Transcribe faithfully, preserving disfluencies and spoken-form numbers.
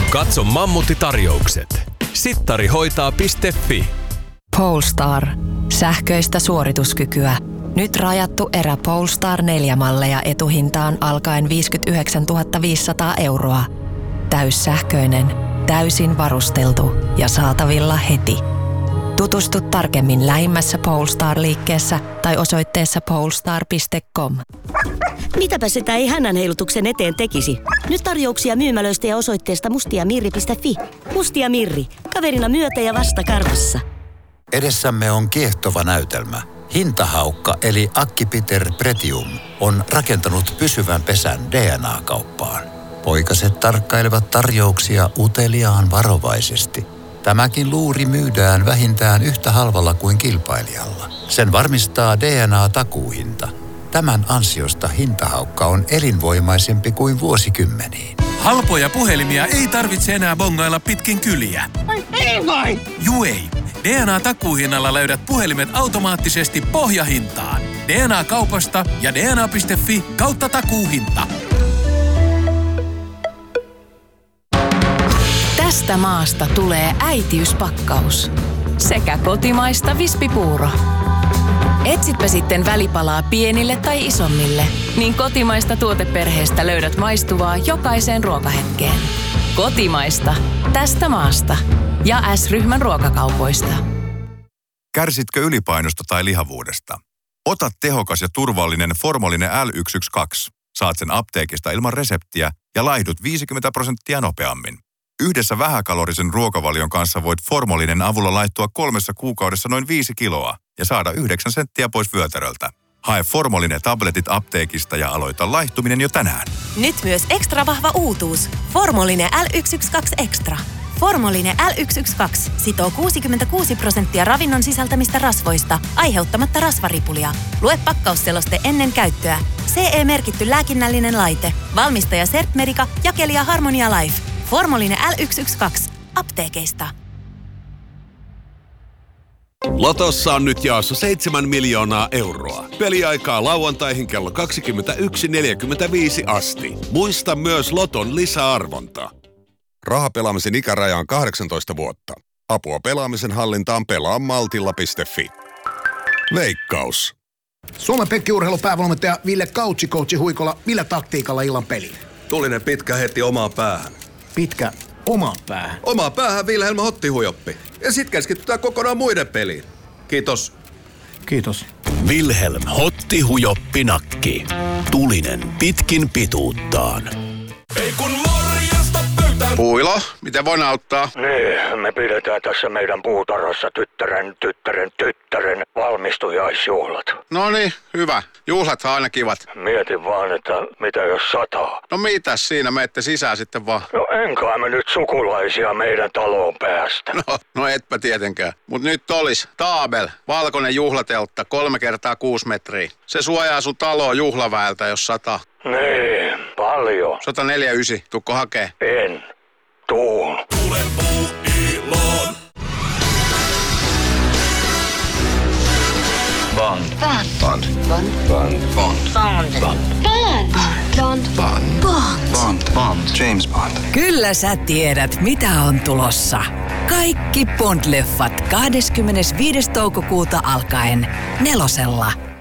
Katso mammuttitarjoukset. sittarihoitaa piste fi. Polestar. Sähköistä suorituskykyä. Nyt rajattu erä Polestar neljä-malleja etuhintaan alkaen viisikymmentäyhdeksäntuhatta viisisataa euroa. Täyssähköinen, täysin varusteltu ja saatavilla heti. Tutustu tarkemmin lähimmässä Polestar-liikkeessä tai osoitteessa polestar piste com. Mitäpä sitä ei hännän heilutuksen eteen tekisi? Nyt tarjouksia myymälöistä ja osoitteesta mustiamirri piste fi. Mustia Mirri. Kaverina myötä ja vasta karvassa. Edessämme on kiehtova näytelmä. Hintahaukka eli Acquipiter Pretium on rakentanut pysyvän pesän D N A-kauppaan. Poikaset tarkkailevat tarjouksia uteliaan varovaisesti. Tämäkin luuri myydään vähintään yhtä halvalla kuin kilpailijalla. Sen varmistaa D N A-takuuhinta. Tämän ansiosta hintahaukka on elinvoimaisempi kuin vuosikymmeniin. Halpoja puhelimia ei tarvitse enää bongailla pitkin kyliä. Ai ei vai? Juu ei. D N A-takuuhinnalla löydät puhelimet automaattisesti pohjahintaan. D N A-kaupasta ja D N A piste fi kautta takuuhinta. Tästä maasta tulee äitiyspakkaus. Sekä kotimaista vispipuuro. Etsitpä sitten välipalaa pienille tai isommille, niin kotimaista tuoteperheestä löydät maistuvaa jokaiseen ruokahetkeen. Kotimaista. Tästä maasta. Ja S-ryhmän ruokakaupoista. Kärsitkö ylipainosta tai lihavuudesta? Ota tehokas ja turvallinen Formolinen L yksi yksi kaksi. Saat sen apteekista ilman reseptiä ja laihdut viisikymmentä prosenttia nopeammin. Yhdessä vähäkalorisen ruokavalion kanssa voit Formolinen avulla laittua kolmessa kuukaudessa noin viisi kiloa ja saada yhdeksän senttiä pois vyötäröltä. Hae Formolinen tabletit apteekista ja aloita laihtuminen jo tänään. Nyt myös ekstra vahva uutuus. Formolinen L yksi yksi kaksi Extra. Formolinen L yksi yksi kaksi sitoo kuusikymmentäkuusi prosenttia ravinnon sisältämistä rasvoista, aiheuttamatta rasvaripulia. Lue pakkausseloste ennen käyttöä. C E-merkitty lääkinnällinen laite. Valmistaja Sertmedica, jakelija Harmonia Life. Formolinen L yksi yksi kaksi. Apteekeista. Lotossa on nyt jaossa seitsemän miljoonaa euroa. Peliaikaa lauantaihin kello kaksikymmentäyksi neljäkymmentäviisi asti. Muista myös Loton lisäarvonta. Rahapelaamisen ikäraja on kahdeksantoista vuotta. Apua pelaamisen hallintaan pelaa maltilla piste fi. Veikkaus. Suomen Pekki-urheilupäävalmentaja Ville Kautsi-coachi Huikola, millä taktiikalla illan peliin? Tulinen pitkä heti omaan päähän. Pitkä omaan päähän? Omaan päähän Vilhelm Hottihujoppi. Ja sit keskitytään kokonaan muiden peliin. Kiitos. Kiitos. Vilhelm Hottihujoppi nakki. Tulinen pitkin pituuttaan. Ei kun morjesta pöytään. Puilo, miten voin auttaa? Niin, me pidetään tässä meidän puutarhassa tyttären, tyttären, tyttären valmistujaisjuhlat. No niin, hyvä. Juhlathan aina kivat. Mietin vaan, että mitä jos sataa. No mitäs siinä, menette sisään sitten vaan. No enkä me nyt sukulaisia meidän taloon päästä. No, no etpä tietenkään. Mut nyt olis Taabel, valkoinen juhlateltta, kolme kertaa kuusi metriä. Se suojaa sun taloa juhlaväeltä, jos sataa. Niin, paljon. sata neljäkymmentäyhdeksän, tuukko hakee? En. Tuun. Tule Puuiloon. Bond. Bond. Bond. Bond. Bond. Bond. Bond. Bond. Bond. Bond. Bond. Bond. James Bond. Kyllä sä tiedät, mitä on tulossa. Kaikki Bond-leffat kahdeskymmenesviides toukokuuta alkaen nelosella.